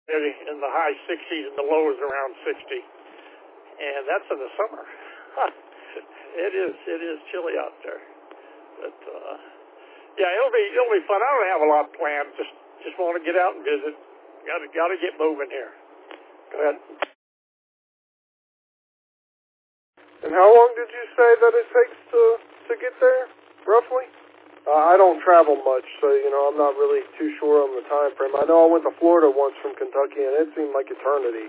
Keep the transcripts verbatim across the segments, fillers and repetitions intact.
in the high sixties and the lows around sixty, and that's in the summer. It is it is chilly out there, but uh, yeah, it'll be it'll be fun. I don't have a lot planned. Just just want to get out and visit. Got to got to get moving here. Go ahead. And how long did you say that it takes to to get there, roughly? Uh, I don't travel much, so, you know, I'm not really too sure on the time frame. I know I went to Florida once from Kentucky, and it seemed like eternity.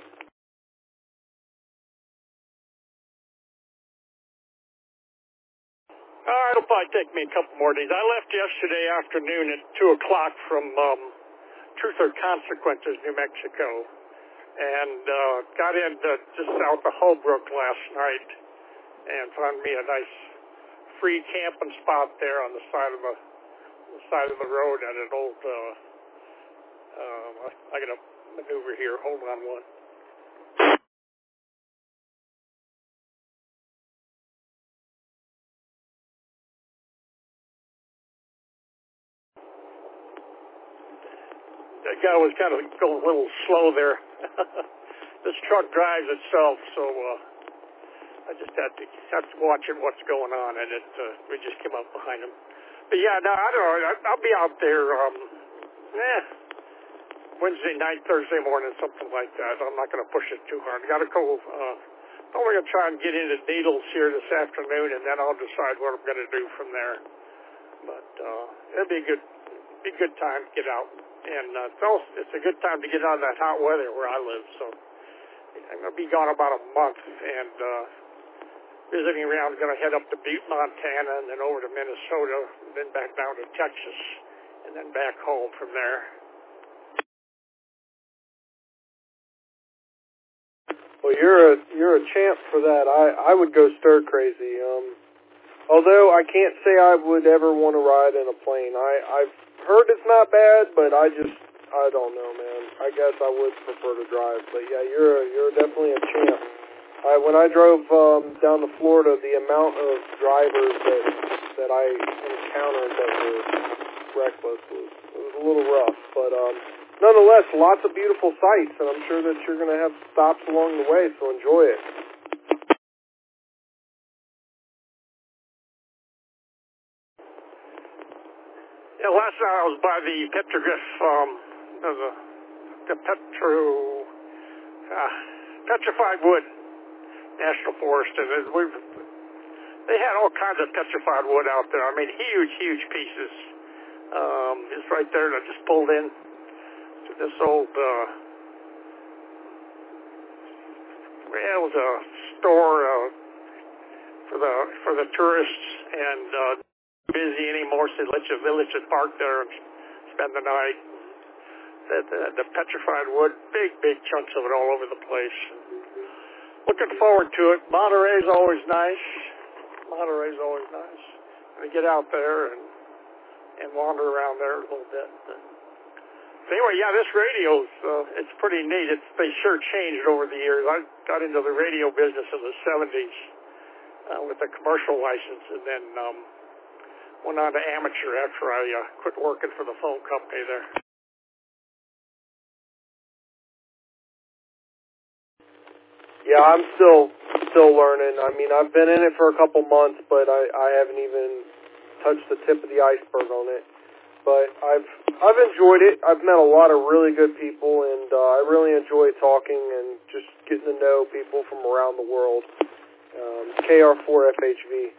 Uh, it'll probably take me a couple more days. I left yesterday afternoon at two o'clock from um, Truth or Consequences, New Mexico, and uh, got into just south of Holbrook last night and found me a nice free camping spot there on the side of the, the side of the road at an old. Uh, uh, I, I got to maneuver here. Hold on one. That guy was kind of going a little slow there. This truck drives itself, so uh, I just had to have to watch it, what's going on, and it uh, we just came up behind him. But yeah, no, I don't know. I, I'll be out there, um, eh, Wednesday night, Thursday morning, something like that. I'm not going to push it too hard. Got to go. Uh, I'm going to try and get into Needles here this afternoon, and then I'll decide what I'm going to do from there. But uh, it'll be a good, be a good time to get out. And uh, it's, also, it's a good time to get out of that hot weather where I live. So I'm going to be gone about a month and uh, visiting around. Going to head up to Butte, Montana, and then over to Minnesota, and then back down to Texas, and then back home from there. Well, you're a you're a champ for that. I I would go stir crazy. Um, although I can't say I would ever want to ride in a plane. I I've heard it's not bad, but I just, I don't know, man. I guess I would prefer to drive. But yeah, you're a, you're definitely a champ. I, when I drove um, down to Florida, the amount of drivers that that I encountered that were reckless was, it was a little rough. But um, nonetheless, lots of beautiful sights, and I'm sure that you're going to have stops along the way, so enjoy it. Yeah, last night I was by the Petroglyph, um, the, the Petro, uh, Petrified Wood National Forest, and it, we've, they had all kinds of petrified wood out there. I mean, huge, huge pieces. Um, it's right there, and I just pulled in to this old, uh, well, it was a store uh, for the for the tourists, and uh, busy anymore, so they let you, they let you park there and spend the night. The, the, the petrified wood, big, big chunks of it all over the place. Looking forward to it. Monterey's always nice. Monterey's always nice. And get out there and and wander around there a little bit. But anyway, yeah, this radio's uh, it's pretty neat. It's they sure changed over the years. I got into the radio business in the seventies uh, with a commercial license, and then um, went on to amateur after I uh, quit working for the phone company there. Yeah, I'm still still learning. I mean, I've been in it for a couple months, but I, I haven't even touched the tip of the iceberg on it. But I've I've enjoyed it. I've met a lot of really good people, and uh, I really enjoy talking and just getting to know people from around the world. Um, K R four F H V.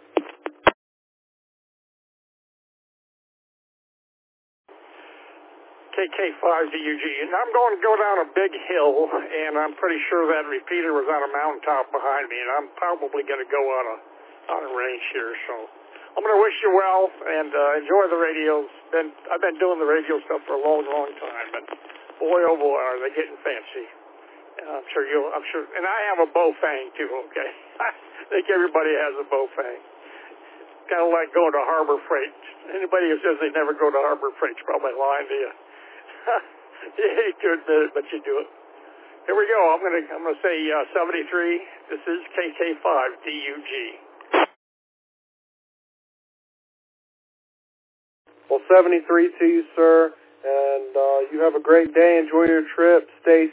K K five D U G, and I'm going to go down a big hill, and I'm pretty sure that repeater was on a mountaintop behind me, and I'm probably going to go on a on a range here. So I'm going to wish you well and uh, enjoy the radios. Been I've been doing the radio stuff for a long, long time, and boy, oh boy, are they getting fancy. And I'm sure you, I'm sure, and I have a Bofang too. Okay, I think everybody has a Bofang. Kind of like going to Harbor Freight. Anybody who says they never go to Harbor Freight's probably lying to you. You hate to admit it, but you do it. Here we go. I'm gonna I'm gonna say uh, seventy-three. This is K K five D U G. Well, seventy-three to you, sir, and uh, you have a great day. Enjoy your trip. Stay